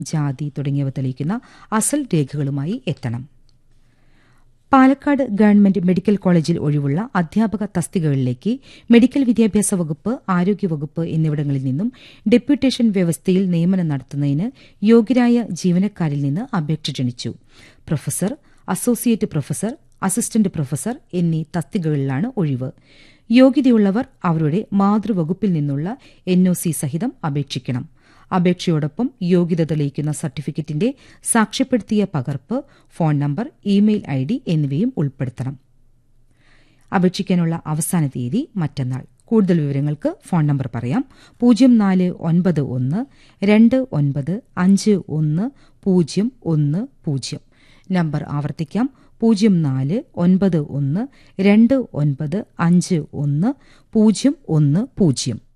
ജാതി തുടങ്ങിയവ തെളിയിക്കുന്ന അസൽ രേഖകളുമായി എത്തണം. പാലക്കാട് ഗവൺമെന്റ് മെഡിക്കൽ കോളേജിൽ ഒഴിവുള്ള അധ്യാപക തസ്തികകളിലേക്ക് മെഡിക്കൽ വിദ്യാഭ്യാസ വകുപ്പ്, ആരോഗ്യവകുപ്പ് എന്നിവിടങ്ങളിൽ നിന്നും ഡെപ്യൂട്ടേഷൻ വ്യവസ്ഥയിൽ നിയമനം നടത്തുന്നതിന് യോഗ്യരായ ജീവനക്കാരിൽ നിന്ന് അപേക്ഷ ക്ഷണിച്ചു. Professor, associate professor, assistant professor എന്നീ തസ്തികകളിലാണ് ഒഴിവ്. യോഗ്യതയുള്ളവർ അവരുടെ മാതൃവകുപ്പിൽ നിന്നുള്ള NOC സഹിതം അപേക്ഷിക്കണം. അപേക്ഷയോടൊപ്പം യോഗ്യത തെളിയിക്കുന്ന സർട്ടിഫിക്കറ്റിന്റെ സാക്ഷ്യപ്പെടുത്തിയ പകർപ്പ്, ഫോൺ നമ്പർ, ഇമെയിൽ ID എന്നിവയും ഉൾപ്പെടുത്തണം. അപേക്ഷിക്കാനുള്ള അവസാന തീയതി മറ്റന്നാൾ. കൂടുതൽ വിവരങ്ങൾക്ക് ഫോൺ നമ്പർ പറയാം. 0491 295101. നമ്പർ ആവർത്തിക്കാം. 0491 295101.